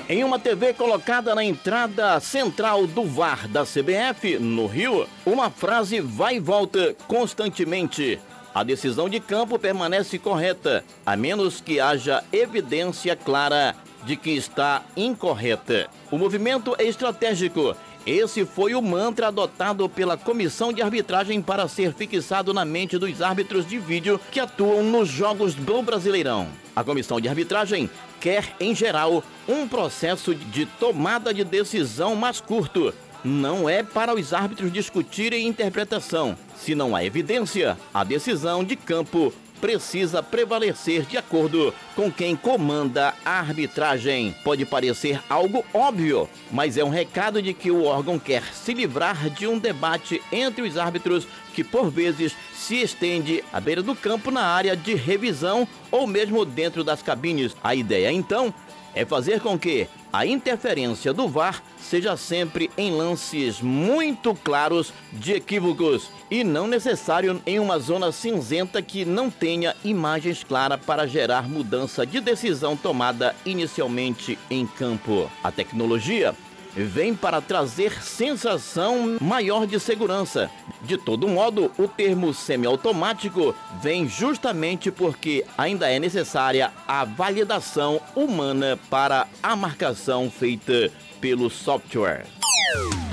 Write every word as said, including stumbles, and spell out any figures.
Em uma T V colocada na entrada central do V A R da C B F, no Rio, uma frase vai e volta constantemente. A decisão de campo permanece correta, a menos que haja evidência clara de que está incorreta. O movimento é estratégico. Esse foi o mantra adotado pela comissão de arbitragem para ser fixado na mente dos árbitros de vídeo que atuam nos jogos do Brasileirão. A comissão de arbitragem quer, em geral, um processo de tomada de decisão mais curto. Não é para os árbitros discutirem interpretação. Se não há evidência, a decisão de campo precisa prevalecer de acordo com quem comanda a arbitragem. Pode parecer algo óbvio, mas é um recado de que o órgão quer se livrar de um debate entre os árbitros que, por vezes, se estende à beira do campo na área de revisão ou mesmo dentro das cabines. A ideia, então, é fazer com que a interferência do V A R seja sempre em lances muito claros de equívocos e não necessário em uma zona cinzenta que não tenha imagens claras para gerar mudança de decisão tomada inicialmente em campo. A tecnologia vem para trazer sensação maior de segurança. De todo modo, o termo semiautomático vem justamente porque ainda é necessária a validação humana para a marcação feita pelo software.